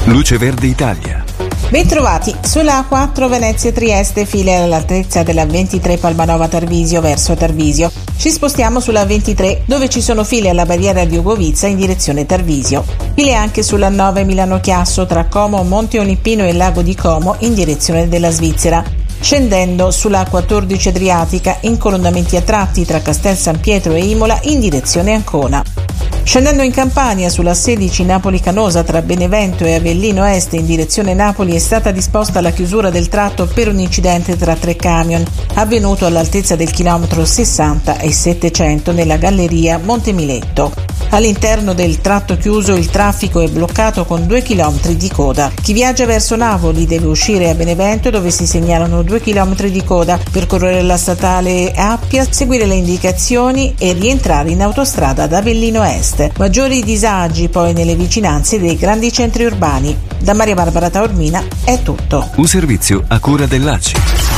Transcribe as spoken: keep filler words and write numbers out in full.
Luce Verde Italia. Bentrovati, sulla A quattro Venezia-Trieste, file all'altezza della ventitré Palmanova Tarvisio verso Tarvisio. Ci spostiamo sulla ventitré, dove ci sono file alla barriera di Ugovizza in direzione Tarvisio. File anche sulla nove Milano-Chiasso tra Como, Monte Olimpino e Lago di Como in direzione della Svizzera. Scendendo sulla A quattordici Adriatica, incolonnamenti a tratti tra Castel San Pietro e Imola in direzione Ancona. Scendendo in Campania sulla sedici Napoli-Canosa tra Benevento e Avellino Est in direzione Napoli è stata disposta la chiusura del tratto per un incidente tra tre camion avvenuto all'altezza del chilometro sessanta e settecento nella galleria Montemiletto. All'interno del tratto chiuso il traffico è bloccato con due chilometri di coda. Chi viaggia verso Napoli deve uscire a Benevento dove si segnalano due chilometri di coda, percorrere la statale Appia, seguire le indicazioni e rientrare in autostrada ad Avellino Est. Maggiori disagi poi nelle vicinanze dei grandi centri urbani. Da Maria Barbara Taormina è tutto. Un servizio a cura dell'A C I.